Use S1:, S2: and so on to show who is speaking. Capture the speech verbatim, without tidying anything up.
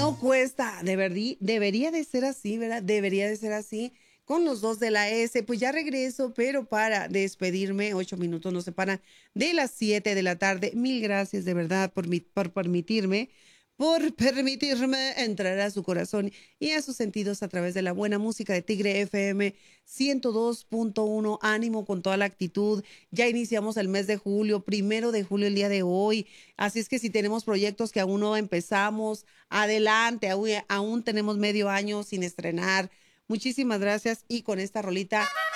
S1: No cuesta, de verdad, debería de ser así, ¿verdad? Debería de ser así. Con los dos de la S, pues ya regreso, pero para despedirme, ocho minutos nos separan de las siete de la tarde. Mil gracias de verdad por, mi, por permitirme, por permitirme entrar a su corazón y a sus sentidos a través de la buena música de Tigre F M ciento dos punto uno. Ánimo con toda la actitud. Ya iniciamos el mes de julio, primero de julio el día de hoy. Así es que si tenemos proyectos que aún no empezamos, adelante, aún, aún tenemos medio año sin estrenar. Muchísimas gracias y con esta rolita